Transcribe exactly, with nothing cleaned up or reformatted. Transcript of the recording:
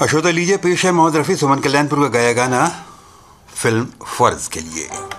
अशोता लीजिए पेश है मोहम्मद रफी सुमन कल्याणपुर का गाया गाना फिल्म फर्ज के लिए।